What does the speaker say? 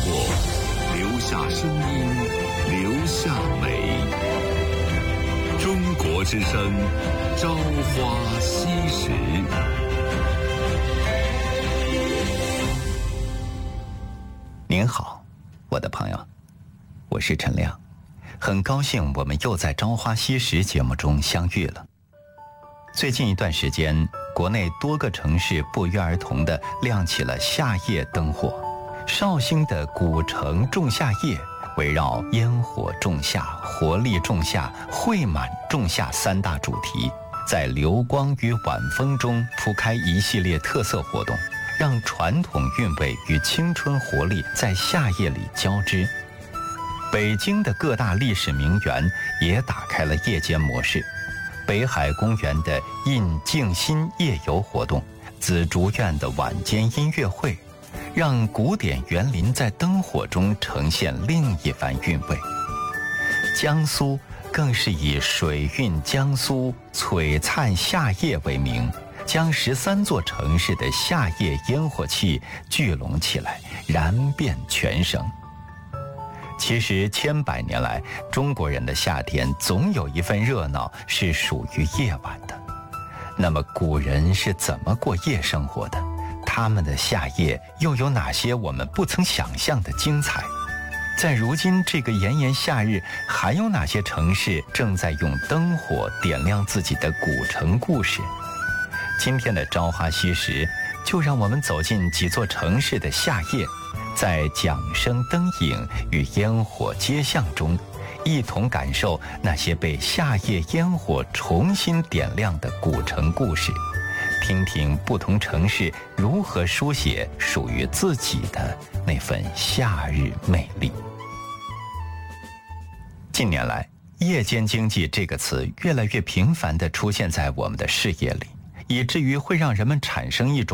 活，留下声音，留下美。中国之声，朝花夕拾。 您好，我的朋友，我是陈亮，很高兴我们又在《朝花夕拾》节目中相遇了。最近一段时间，国内多个城市不约而同地亮起了夏夜灯火。绍兴的古城仲夏夜，围绕烟火仲夏、活力仲夏、惠满仲夏三大主题，在流光与晚风中铺开一系列特色活动，让传统韵味与青春活力在夏夜里交织。北京的各大历史名园也打开了夜间模式，北海公园的印静心夜游活动，紫竹院的晚间音乐会，让古典园林在灯火中呈现另一番韵味。江苏更是以水韵江苏璀璨夏夜为名，将13座城市的夏夜烟火气聚拢起来，燃遍全省。其实千百年来，中国人的夏天总有一份热闹是属于夜晚的。那么古人是怎么过夜生活的？他们的夏夜又有哪些我们不曾想象的精彩？在如今这个炎炎夏日，还有哪些城市正在用灯火点亮自己的古城故事？今天的朝花夕拾，就让我们走进几座城市的夏夜，在桨声灯影与烟火街巷中，一同感受那些被夏夜烟火重新点亮的古城故事，听听不同城市如何书写属于自己的那份夏日魅力。近年来，夜间经济这个词越来越频繁地出现在我们的视野里，以至于会让人们产生一种